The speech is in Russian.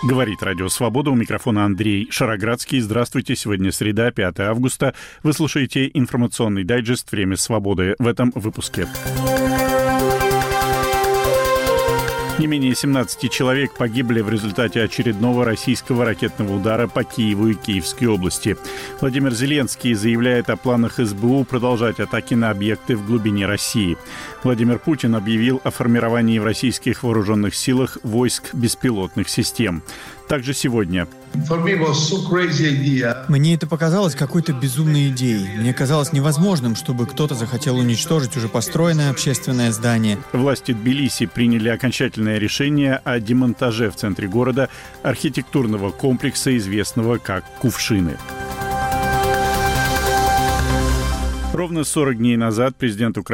Говорит Радио Свобода, у микрофона Андрей Шароградский. Здравствуйте, сегодня среда, 5 августа. Вы слушаете информационный дайджест «Время свободы» в этом выпуске. Не менее 17 человек погибли в результате очередного российского ракетного удара по Киеву и Киевской области. Владимир Зеленский заявляет о планах СБУ продолжать атаки на объекты в глубине России. Владимир Путин объявил о формировании в российских вооруженных силах войск беспилотных систем. Также сегодня. Мне это показалось какой-то безумной идеей. Мне казалось невозможным, чтобы кто-то захотел уничтожить уже построенное общественное здание. Власти Тбилиси приняли окончательное решение о демонтаже в центре города архитектурного комплекса, известного как Кувшины. Ровно 40 дней назад президент Украины